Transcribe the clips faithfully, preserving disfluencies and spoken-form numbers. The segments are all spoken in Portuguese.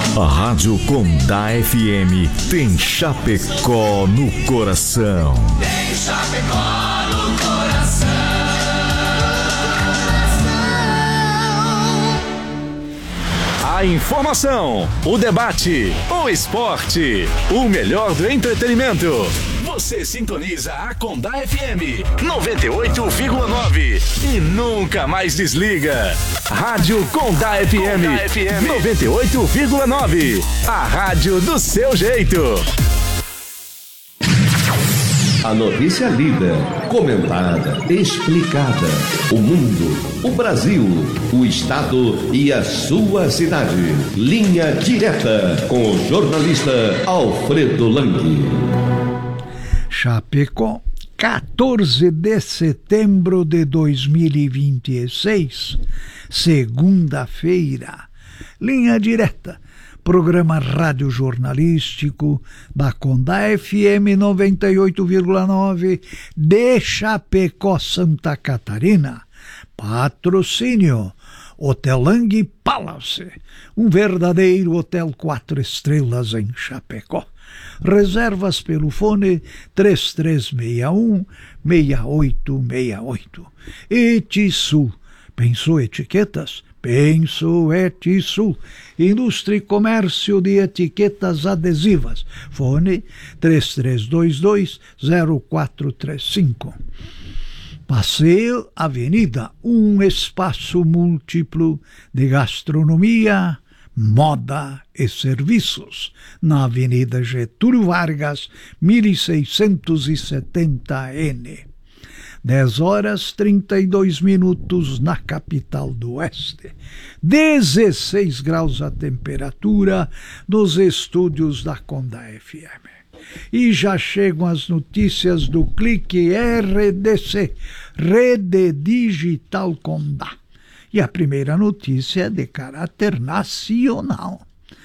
A Rádio Condá F M tem Chapecó no coração. Tem Chapecó no coração. A informação, o debate, o esporte, o melhor do entretenimento. Você sintoniza a Condá F M noventa e oito vírgula nove e nunca mais desliga. Rádio Condá F M, Condá F M noventa e oito vírgula nove. A rádio do seu jeito. A notícia lida, comentada, explicada. O mundo, o Brasil, o estado e a sua cidade. Linha direta com o jornalista Alfredo Lang. Chapecó, quatorze de setembro de dois mil e vinte e seis, segunda-feira. Linha direta. Programa rádio jornalístico da Condá F M noventa e oito vírgula nove de Chapecó, Santa Catarina. Patrocínio Hotel Lang Palace, um verdadeiro hotel quatro estrelas em Chapecó. Reservas pelo fone três três seis um, seis oito seis oito. Etisul, pensou etiquetas? Penso Etisul, Indústria e Comércio de Etiquetas Adesivas. Fone três três dois dois, zero quatro três cinco. Passeio Avenida, um espaço múltiplo de gastronomia, moda e serviços, na Avenida Getúlio Vargas, mil seiscentos e setenta N. dez horas trinta e dois minutos na capital do Oeste. dezesseis graus a temperatura nos estúdios da Condá F M. E já chegam as notícias do Clique R D C, Rede Digital Condá. E a primeira notícia é de caráter nacional.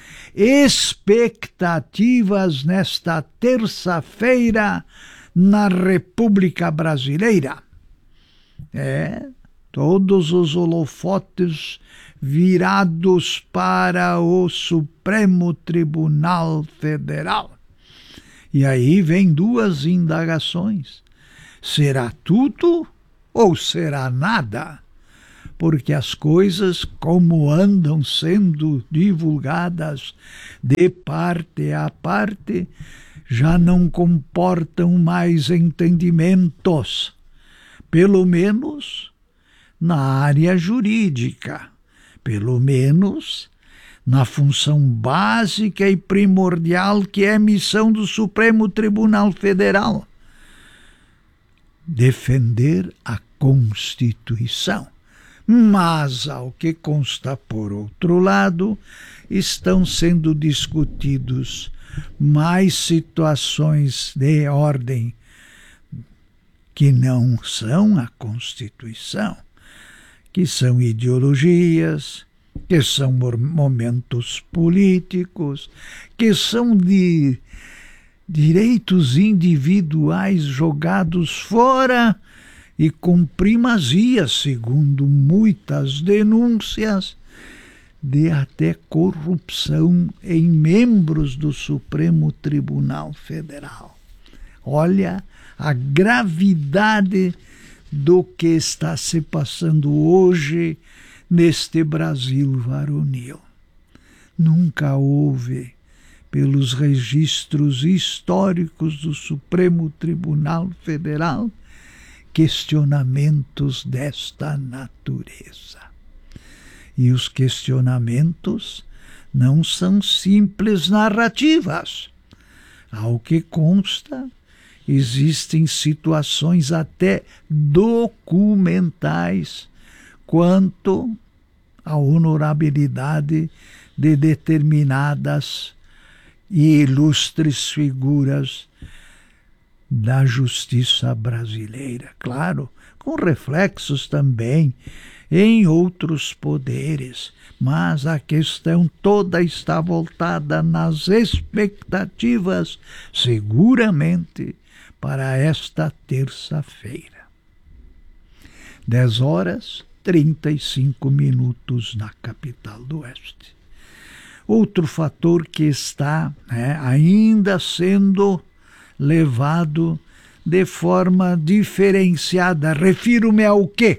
Expectativas nesta terça-feira na República Brasileira. É, todos os holofotes virados para o Supremo Tribunal Federal. E aí vem duas indagações. Será tudo ou será nada? Porque as coisas, como andam sendo divulgadas de parte a parte, já não comportam mais entendimentos, pelo menos na área jurídica, pelo menos na função básica e primordial que é a missão do Supremo Tribunal Federal: defender a Constituição. Mas, ao que consta por outro lado, estão sendo discutidos mais situações de ordem que não são a Constituição, que são ideologias, que são momentos políticos, que são de direitos individuais jogados fora e com primazia, segundo muitas denúncias, de até corrupção em membros do Supremo Tribunal Federal. Olha a gravidade do que está se passando hoje neste Brasil varonil. Nunca houve, pelos registros históricos do Supremo Tribunal Federal, questionamentos desta natureza. E os questionamentos não são simples narrativas. Ao que consta, existem situações até documentais quanto à honorabilidade de determinadas e ilustres figuras da justiça brasileira. Claro, com reflexos também em outros poderes, mas a questão toda está voltada nas expectativas, seguramente, para esta terça-feira. dez horas, trinta e cinco minutos na capital do Oeste. Outro fator que está, né, ainda sendo levado de forma diferenciada. Refiro-me ao quê?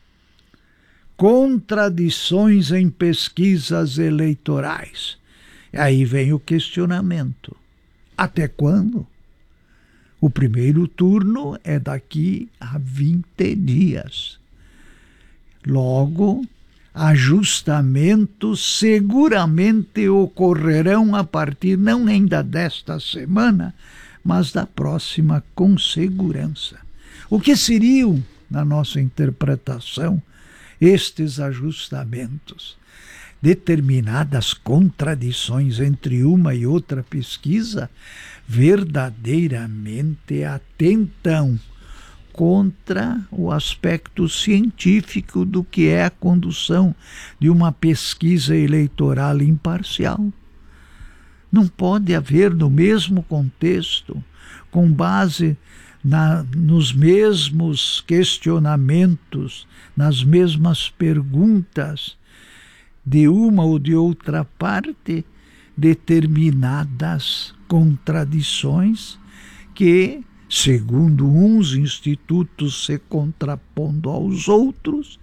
Contradições em pesquisas eleitorais. E aí vem o questionamento. Até quando? O primeiro turno é daqui a vinte dias. Logo, ajustamentos seguramente ocorrerão a partir não ainda desta semana, mas da próxima, com segurança. O que seriam, na nossa interpretação, estes ajustamentos? Determinadas contradições entre uma e outra pesquisa verdadeiramente atentam contra o aspecto científico do que é a condução de uma pesquisa eleitoral imparcial. Não pode haver, no mesmo contexto, com base na, nos mesmos questionamentos, nas mesmas perguntas, de uma ou de outra parte, determinadas contradições que, segundo uns institutos se contrapondo aos outros,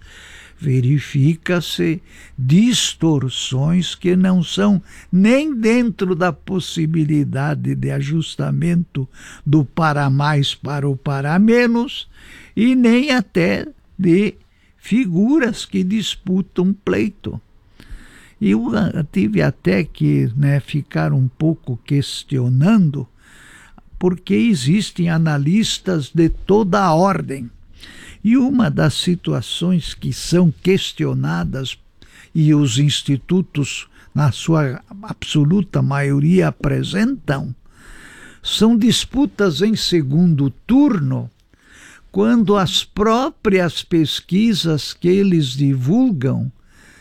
verifica-se distorções que não são nem dentro da possibilidade de ajustamento do para mais para o para menos e nem até de figuras que disputam pleito. Eu tive até que, né, ficar um pouco questionando, porque existem analistas de toda a ordem. E uma das situações que são questionadas, e os institutos, na sua absoluta maioria, apresentam, são disputas em segundo turno, quando as próprias pesquisas que eles divulgam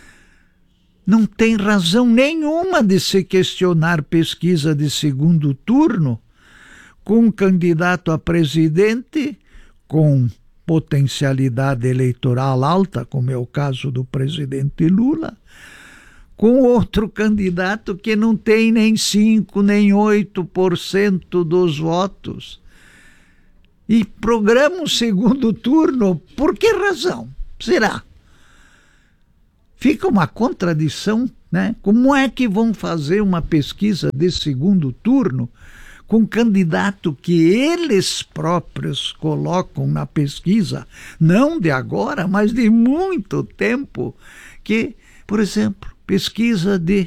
não tem razão nenhuma de se questionar pesquisa de segundo turno com um candidato a presidente com potencialidade eleitoral alta, como é o caso do presidente Lula, com outro candidato que não tem nem cinco, nem oito por cento dos votos. E programa um segundo turno, por que razão? Será? Fica uma contradição, né? Como é que vão fazer uma pesquisa de segundo turno com candidato que eles próprios colocam na pesquisa, não de agora, mas de muito tempo, que, por exemplo, pesquisa de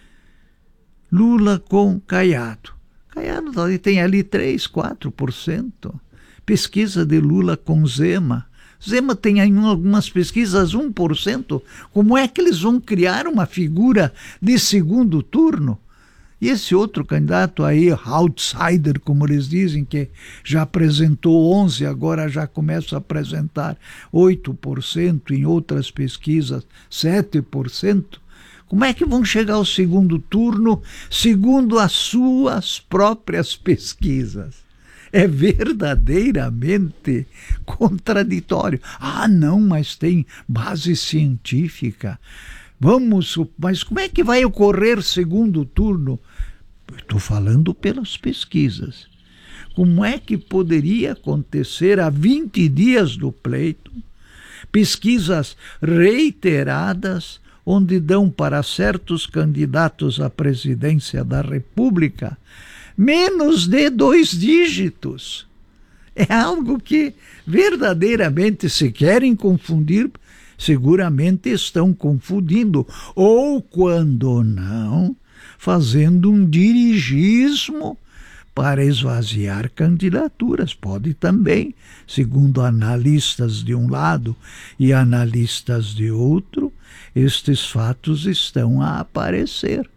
Lula com Caiado. Caiado tem ali três, quatro por cento. Pesquisa de Lula com Zema. Zema tem em algumas pesquisas um por cento. Como é que eles vão criar uma figura de segundo turno? E esse outro candidato aí, outsider, como eles dizem, que já apresentou onze por cento, agora já começa a apresentar oito por cento, em outras pesquisas sete por cento. Como é que vão chegar ao segundo turno segundo as suas próprias pesquisas? É verdadeiramente contraditório. Ah, não, mas tem base científica. Vamos, mas como é que vai ocorrer segundo turno? Estou falando pelas pesquisas. Como é que poderia acontecer a vinte dias do pleito? Pesquisas reiteradas, onde dão para certos candidatos à presidência da República menos de dois dígitos. É algo que verdadeiramente, se querem confundir, seguramente estão confundindo, ou quando não, fazendo um dirigismo para esvaziar candidaturas. Pode também, segundo analistas de um lado e analistas de outro, estes fatos estão a aparecer.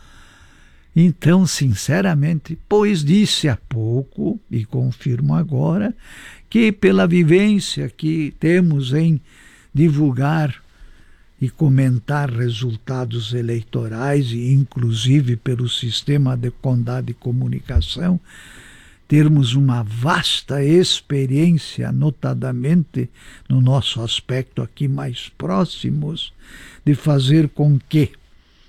Então, sinceramente, pois disse há pouco, e confirmo agora, que pela vivência que temos em divulgar e comentar resultados eleitorais, e inclusive pelo sistema de Condado de Comunicação, termos uma vasta experiência, notadamente no nosso aspecto aqui mais próximos, de fazer com que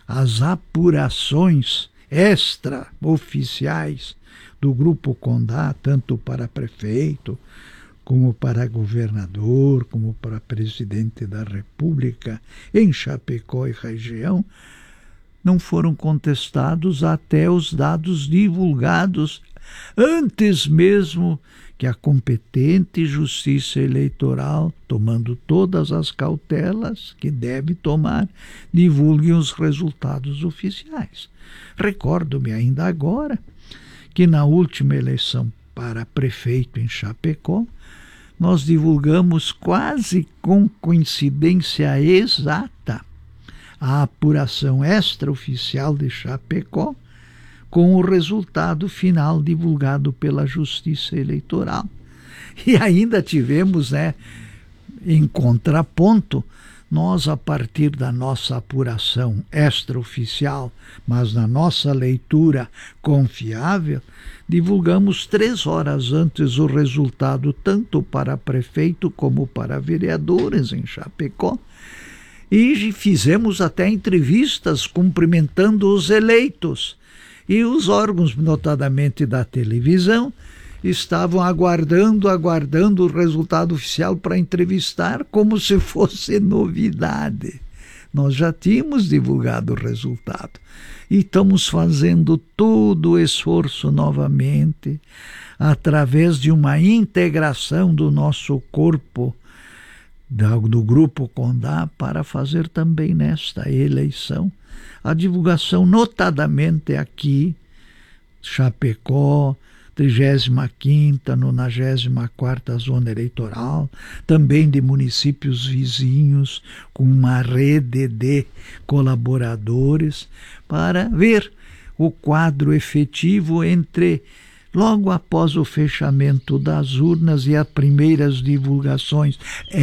as apurações extraoficiais do Grupo Condá, tanto para prefeito, como para governador, como para presidente da República, em Chapecó e região, não foram contestados até os dados divulgados antes mesmo que a competente Justiça Eleitoral, tomando todas as cautelas que deve tomar, divulgue os resultados oficiais. Recordo-me ainda agora que na última eleição para prefeito em Chapecó, nós divulgamos quase com coincidência exata a apuração extraoficial de Chapecó com o resultado final divulgado pela Justiça Eleitoral. E ainda tivemos, né, em contraponto, nós, a partir da nossa apuração extraoficial, mas na nossa leitura confiável, divulgamos três horas antes o resultado tanto para prefeito como para vereadores em Chapecó. E fizemos até entrevistas cumprimentando os eleitos. E os órgãos, notadamente da televisão, estavam aguardando, aguardando o resultado oficial para entrevistar como se fosse novidade. Nós já tínhamos divulgado o resultado. E estamos fazendo todo o esforço novamente, através de uma integração do nosso corpo, do Grupo Condá, para fazer também nesta eleição a divulgação, notadamente aqui, Chapecó, trigésima quinta, nonagésima quarta Zona Eleitoral, também de municípios vizinhos, com uma rede de colaboradores, para ver o quadro efetivo entre, logo após o fechamento das urnas e as primeiras divulgações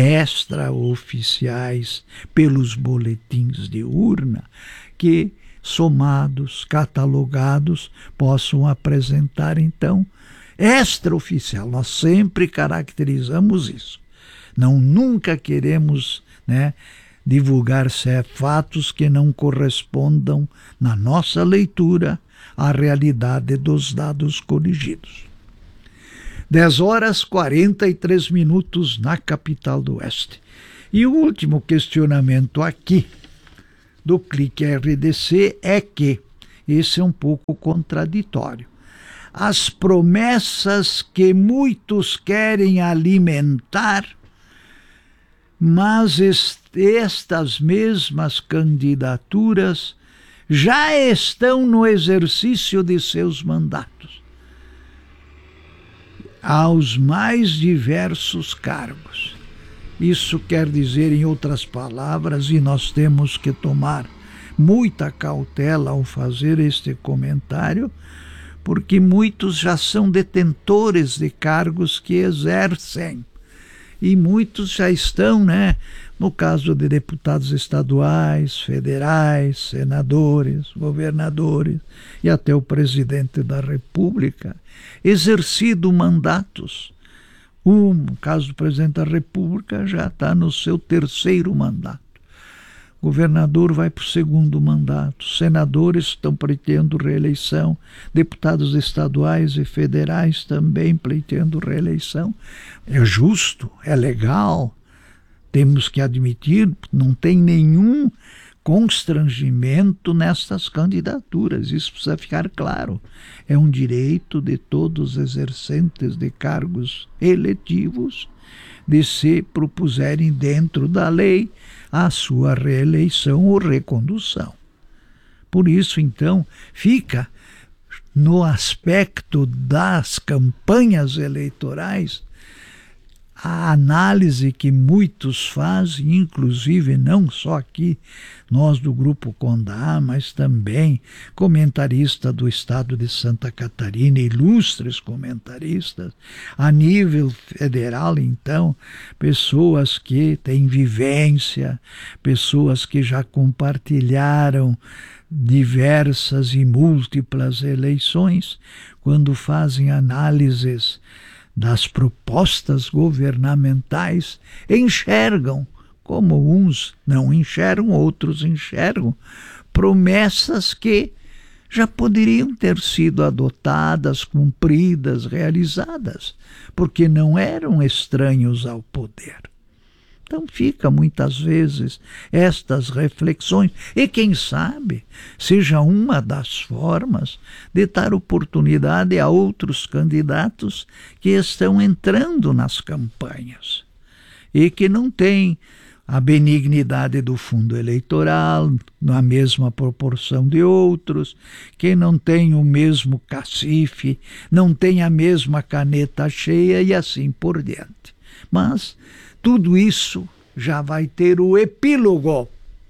extraoficiais pelos boletins de urna, que, somados, catalogados, possam apresentar, então, extraoficial. Nós sempre caracterizamos isso. Não, nunca queremos, né, divulgar fatos que não correspondam, na nossa leitura, à realidade dos dados corrigidos. dez horas e quarenta e três minutos na capital do Oeste. E o último questionamento aqui do Clique R D C é que, esse é um pouco contraditório, as promessas que muitos querem alimentar, mas estas mesmas candidaturas já estão no exercício de seus mandatos, aos mais diversos cargos. Isso quer dizer, em outras palavras, e nós temos que tomar muita cautela ao fazer este comentário, porque muitos já são detentores de cargos que exercem, e muitos já estão, né, no caso de deputados estaduais, federais, senadores, governadores e até o presidente da República, exercido mandatos. O no caso do presidente da República já está no seu terceiro mandato. O governador vai para o segundo mandato. Senadores estão pleiteando reeleição. Deputados estaduais e federais também pleiteando reeleição. É justo, é legal. Temos que admitir, não tem nenhum constrangimento nestas candidaturas. Isso precisa ficar claro. É um direito de todos os exercentes de cargos eletivos de se propuserem dentro da lei a sua reeleição ou recondução. Por isso, então, fica no aspecto das campanhas eleitorais a análise que muitos fazem, inclusive não só aqui, nós do Grupo Condá, mas também comentarista do estado de Santa Catarina, ilustres comentaristas, a nível federal, então, pessoas que têm vivência, pessoas que já compartilharam diversas e múltiplas eleições, quando fazem análises das propostas governamentais, enxergam como uns não enxergam, outros enxergam, promessas que já poderiam ter sido adotadas, cumpridas, realizadas, porque não eram estranhos ao poder. Então fica muitas vezes estas reflexões, e quem sabe seja uma das formas de dar oportunidade a outros candidatos que estão entrando nas campanhas e que não têm a benignidade do fundo eleitoral na mesma proporção de outros, que não tem o mesmo cacife, não tem a mesma caneta cheia e assim por diante. Mas tudo isso já vai ter o epílogo,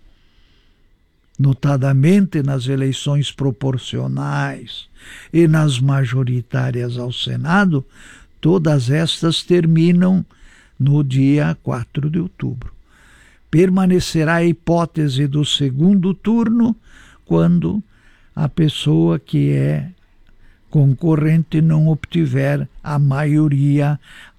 notadamente nas eleições proporcionais e nas majoritárias ao Senado. Todas estas terminam no dia quatro de outubro. Permanecerá a hipótese do segundo turno quando a pessoa que é concorrente não obtiver a maioria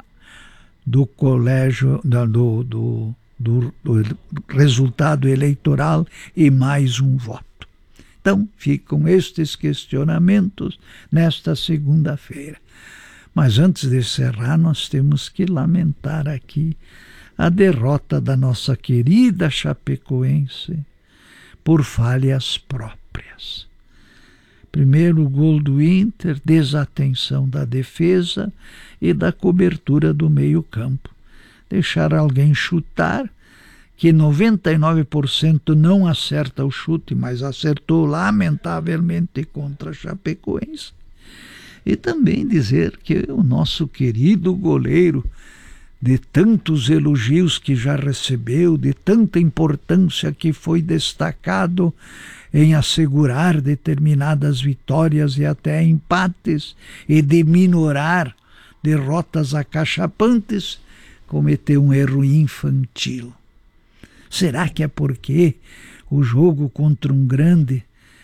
do colégio, do, do, do, do resultado eleitoral e mais um voto. Então, ficam estes questionamentos nesta segunda-feira. Mas antes de encerrar, nós temos que lamentar aqui a derrota da nossa querida Chapecoense por falhas próprias. Primeiro, o gol do Inter, desatenção da defesa e da cobertura do meio-campo. Deixar alguém chutar, que noventa e nove por cento não acerta o chute, mas acertou lamentavelmente contra a Chapecoense. E também dizer que o nosso querido goleiro, de tantos elogios que já recebeu, de tanta importância que foi destacado em assegurar determinadas vitórias e até empates e de minorar derrotas acachapantes, cometeu um erro infantil. Será que é porque o jogo contra um grande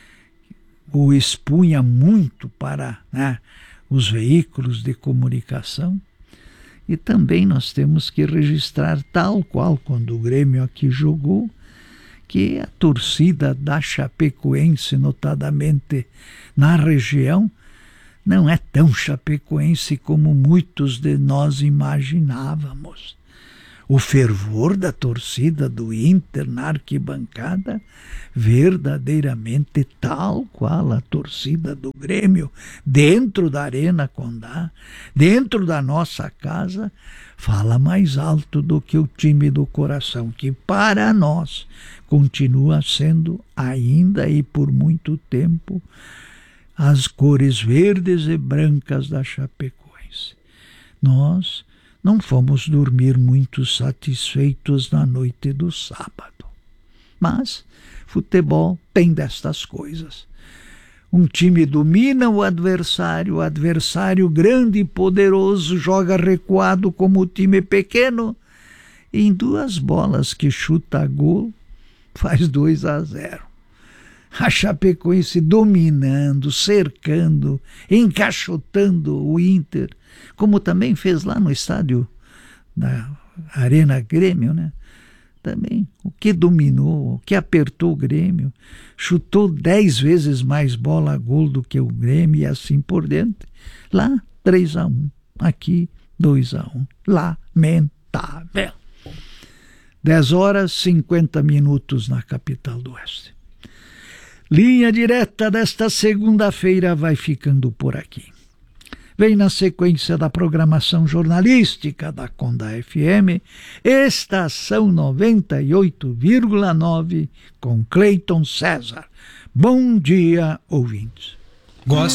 o expunha muito para, né, os veículos de comunicação? E também nós temos que registrar, tal qual quando o Grêmio aqui jogou, que a torcida da Chapecoense, notadamente na região, não é tão chapecoense como muitos de nós imaginávamos. O fervor da torcida do Inter na arquibancada, verdadeiramente tal qual a torcida do Grêmio, dentro da Arena Condá, dentro da nossa casa, fala mais alto do que o time do coração, que para nós continua sendo ainda e por muito tempo as cores verdes e brancas da Chapecoense. Nós não fomos dormir muito satisfeitos na noite do sábado. Mas futebol tem destas coisas. Um time domina o adversário, o adversário grande e poderoso joga recuado como o time pequeno, e em duas bolas que chuta a gol, faz dois a zero. A Chapecoense dominando, cercando, encaixotando o Inter, como também fez lá no estádio da Arena Grêmio, né? Também, o que dominou, o que apertou o Grêmio, chutou dez vezes mais bola a gol do que o Grêmio e assim por diante. Lá, três a um, aqui, dois a um. Lamentável. dez horas e cinquenta minutos na capital do Oeste. Linha Direta desta segunda-feira vai ficando por aqui. Vem na sequência da programação jornalística da Condá F M, Estação noventa e oito vírgula nove, com Cleiton César. Bom dia, ouvintes. Gosto